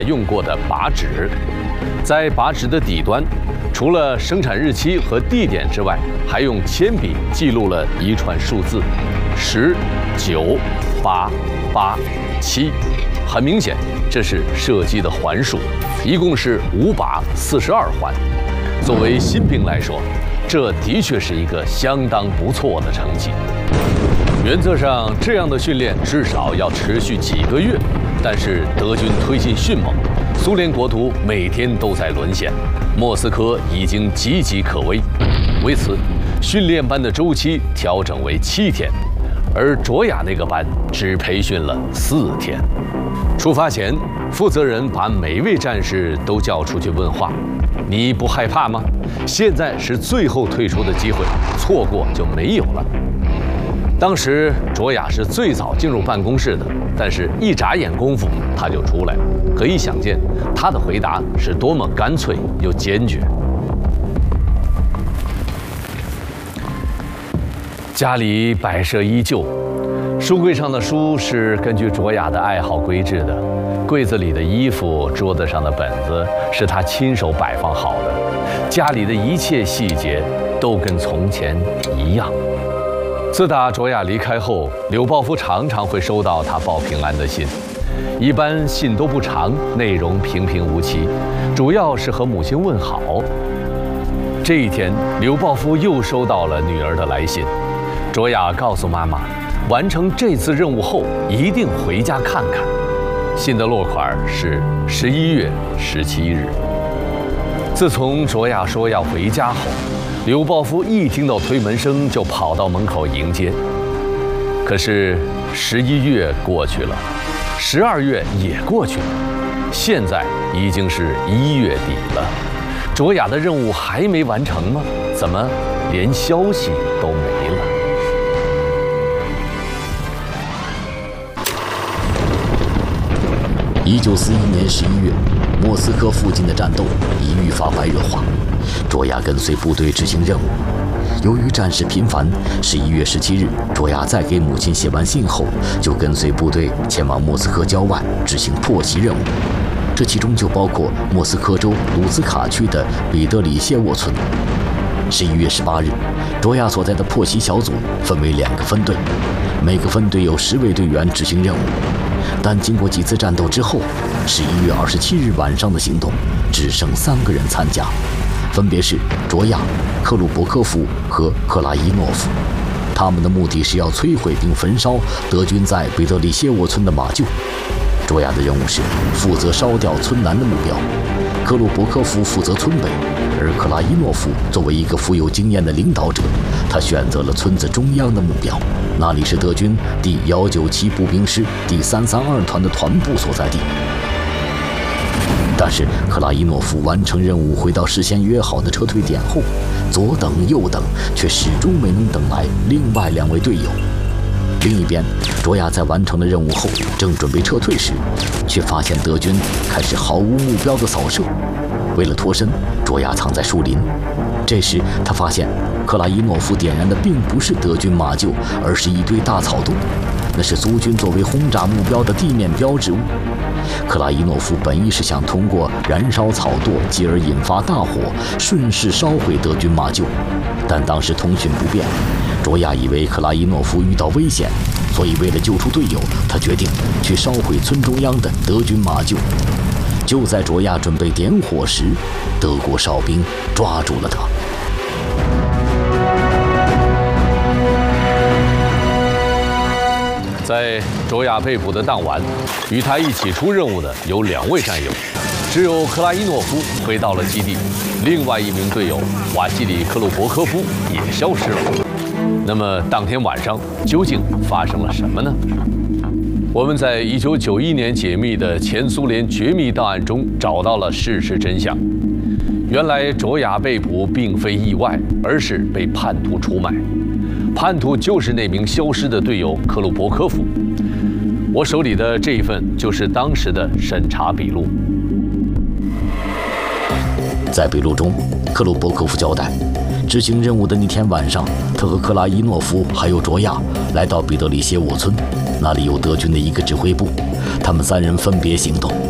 用过的靶纸，在靶纸的底端，除了生产日期和地点之外，还用铅笔记录了一串数字：10、9、8、8、7。很明显，这是射击的环数，一共是5靶42环。作为新兵来说，这的确是一个相当不错的成绩。原则上，这样的训练至少要持续几个月。但是德军推进迅猛，苏联国土每天都在沦陷，莫斯科已经岌岌可危。为此，训练班的周期调整为7天，而卓雅那个班只培训了4天。出发前，负责人把每位战士都叫出去问话：“你不害怕吗？现在是最后退出的机会，错过就没有了。”当时卓雅是最早进入办公室的，但是一眨眼功夫他就出来了。可以想见，他的回答是多么干脆又坚决。家里摆设依旧，书柜上的书是根据卓雅的爱好规制的，柜子里的衣服、桌子上的本子是他亲手摆放好的，家里的一切细节都跟从前一样。自打卓雅离开后，柳鲍夫常常会收到他报平安的信，一般信都不长，内容平平无奇，主要是和母亲问好。这一天，柳鲍夫又收到了女儿的来信，卓雅告诉妈妈，完成这次任务后一定回家看看。信的落款是11月17日。自从卓雅说要回家后，柳鲍夫一听到推门声就跑到门口迎接。可是11月过去了，12月也过去了，现在已经是1月底了。卓雅的任务还没完成吗？怎么连消息都没了 ？1941年11月，莫斯科附近的战斗已愈发白热化。卓雅跟随部队执行任务。由于战事频繁，11月17日，卓雅在给母亲写完信后，就跟随部队前往莫斯科郊外执行破袭任务。这其中就包括莫斯科州卢茨卡区的彼得里谢沃村。11月18日，卓雅所在的破袭小组分为2个分队，每个分队有10位队员执行任务。但经过几次战斗之后，11月27日晚上的行动只剩3个人参加，分别是卓雅、克鲁伯科夫和克拉伊诺夫。他们的目的是要摧毁并焚烧德军在彼得里谢沃村的马厩。卓雅的任务是负责烧掉村南的目标，克鲁伯科夫负责村北，而克拉伊诺夫作为一个富有经验的领导者，他选择了村子中央的目标，那里是德军第197步兵师第332团的团部所在地。但是克拉伊诺夫完成任务回到事先约好的撤退点后，左等右等，却始终没能等来另外2位队友。另一边，卓雅在完成了任务后，正准备撤退时，却发现德军开始毫无目标的扫射。为了脱身，卓雅藏在树林。这时，他发现克拉伊诺夫点燃的并不是德军马厩，而是一堆大草垛，那是苏军作为轰炸目标的地面标志物。克拉伊诺夫本意是想通过燃烧草垛，继而引发大火，顺势烧毁德军马厩，但当时通讯不便，卓雅以为克拉伊诺夫遇到危险，所以为了救出队友，他决定去烧毁村中央的德军马厩。就在卓雅准备点火时，德国哨兵抓住了他。 在卓雅被捕的当晚，与他一起出任务的有2位战友，只有克拉伊诺夫回到了基地，另外一名队友瓦西里克鲁伯科夫也消失了。那么当天晚上究竟发生了什么呢？我们在1991年解密的前苏联绝密档案中找到了事实真相。原来卓雅被捕并非意外，而是被叛徒出卖。叛徒就是那名消失的队友克鲁伯科夫。我手里的这一份就是当时的审查笔录。 在笔录中，克鲁伯科夫交代，执行任务的那天晚上，他和克拉伊诺夫还有卓雅来到彼得里谢沃村，那里有德军的一个指挥部，他们3人分别行动。